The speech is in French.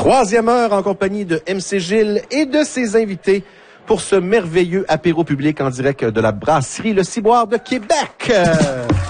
Troisième heure en compagnie de MC Gilles et de ses invités pour ce merveilleux apéro public en direct de la brasserie Le Ciboire de Québec.